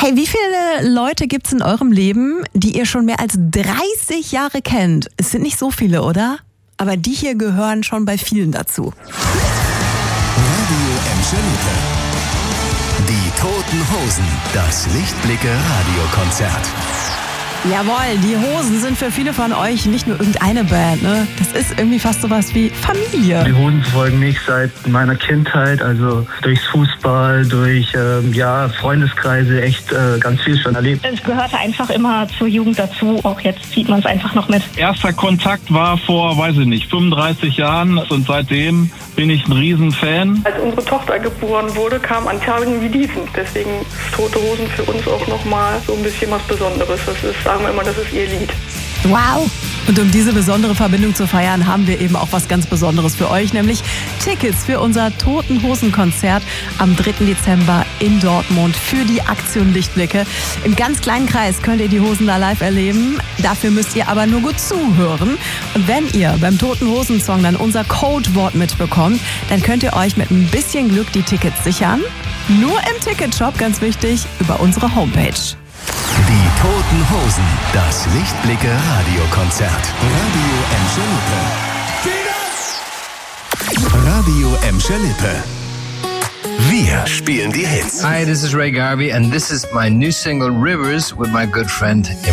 Hey, wie viele Leute gibt's in eurem Leben, die ihr schon mehr als 30 Jahre kennt? Es sind nicht so viele, oder? Aber die hier gehören schon bei vielen dazu. Radio Emschelte. Die Toten Hosen. Das Lichtblicke-Radiokonzert. Jawohl, die Hosen sind für viele von euch nicht nur irgendeine Band, ne? Das ist irgendwie fast sowas wie Familie. Die Hosen folgen mich seit meiner Kindheit, also durchs Fußball, durch Freundeskreise, echt ganz viel schon erlebt. Es gehörte einfach immer zur Jugend dazu, auch jetzt zieht man es einfach noch mit. Erster Kontakt war vor, 35 Jahren und seitdem bin ich ein Riesenfan. Als unsere Tochter geboren wurde, kam an Tagen wie diesen. Deswegen ist Tote Hosen für uns auch nochmal so ein bisschen was Besonderes. Das ist, sagen wir immer, das ist ihr Lied. Wow! Und um diese besondere Verbindung zu feiern, haben wir eben auch was ganz Besonderes für euch, nämlich Tickets für unser Toten Hosen-Konzert am 3. Dezember in Dortmund für die Aktion Lichtblicke. Im ganz kleinen Kreis könnt ihr die Hosen da live erleben. Dafür müsst ihr aber nur gut zuhören. Und wenn ihr beim Toten Hosen-Song dann unser Codewort mitbekommt, dann könnt ihr euch mit ein bisschen Glück die Tickets sichern. Nur im Ticketshop, ganz wichtig, über unsere Homepage. Die Toten Hosen. Das Lichtblicke-Radiokonzert. Radio Emschelte. Wir spielen die Hits. Hi, this is Ray Garvey and this is my new single Rivers with my good friend